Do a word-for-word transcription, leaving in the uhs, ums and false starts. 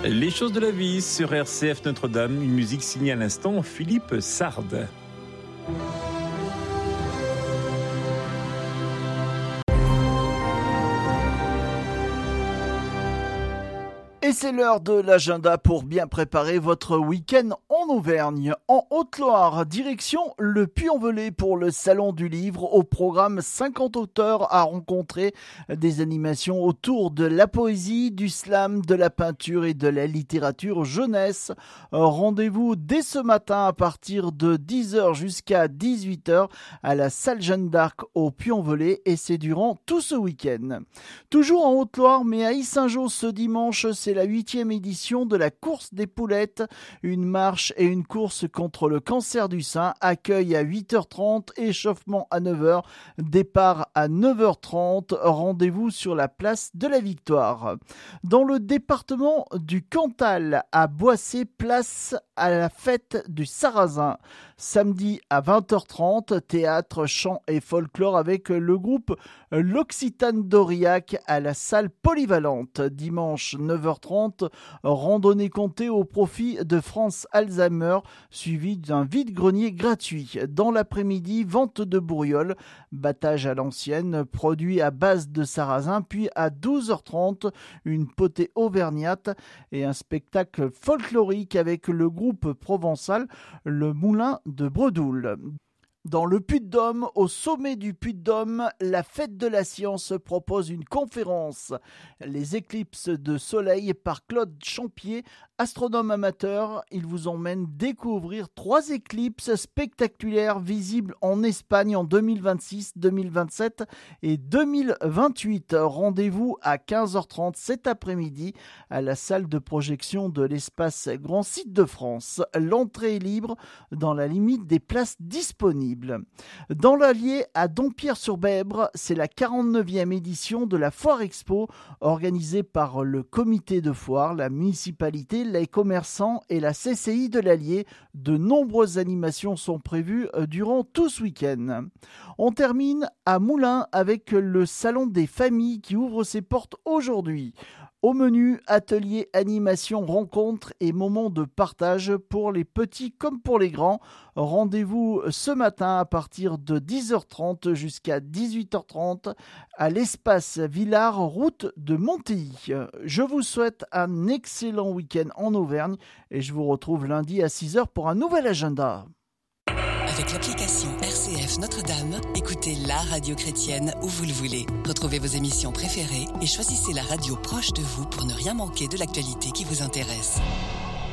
Les choses de la vie sur R C F Notre-Dame, une musique signée à l'instant Philippe Sard. Et c'est l'heure de l'agenda pour bien préparer votre week-end en Auvergne. En Haute-Loire, direction le Puy-en-Velay pour le Salon du Livre. Au programme, cinquante auteurs à rencontrer, des animations autour de la poésie, du slam, de la peinture et de la littérature jeunesse. Rendez-vous dès ce matin à partir de dix heures jusqu'à dix-huit heures à la salle Jeanne d'Arc au Puy-en-Velay et c'est durant tout ce week-end. Toujours en Haute-Loire, mais à Yssingeaux ce dimanche, c'est la huitième édition de la course des poulettes, une marche et une course contre le cancer du sein, accueil à huit heures trente, échauffement à neuf heures, départ à neuf heures trente, rendez-vous sur la place de la Victoire. Dans le département du Cantal, à Boissé, place à la fête du Sarrasin. Samedi à vingt heures trente, théâtre, chant et folklore avec le groupe L'Occitane d'Aurillac à la salle polyvalente. Dimanche neuf heures trente, randonnée comptée au profit de France Alzheimer, suivi d'un vide-grenier gratuit. Dans l'après-midi, vente de bourriole, battage à l'ancienne, produit à base de sarrasin, puis à douze heures trente, une potée auvergnate et un spectacle folklorique avec le groupe provençal Le Moulin de Bredoul. Dans le Puy-de-Dôme, au sommet du Puy-de-Dôme, la Fête de la Science propose une conférence. Les éclipses de soleil par Claude Champier, astronome amateur. Il vous emmène découvrir trois éclipses spectaculaires visibles en Espagne en deux mille vingt-six, deux mille vingt-sept et deux mille vingt-huit. Rendez-vous à quinze heures trente cet après-midi à la salle de projection de l'espace Grand Site de France. L'entrée est libre dans la limite des places disponibles. Dans l'Allier, à Dompierre-sur-Bèbre, c'est la quarante-neuvième édition de la Foire Expo organisée par le comité de foire, la municipalité, les commerçants et la C C I de l'Allier. De nombreuses animations sont prévues durant tout ce week-end. On termine à Moulins avec le Salon des familles qui ouvre ses portes aujourd'hui. Au menu, ateliers, animations, rencontres et moments de partage pour les petits comme pour les grands. Rendez-vous ce matin à partir de dix heures trente jusqu'à dix-huit heures trente à l'espace Villars, route de Montilly. Je vous souhaite un excellent week-end en Auvergne et je vous retrouve lundi à six heures pour un nouvel agenda. Avec l'application R C F Notre-Dame, écoutez la radio chrétienne où vous le voulez. Retrouvez vos émissions préférées et choisissez la radio proche de vous pour ne rien manquer de l'actualité qui vous intéresse.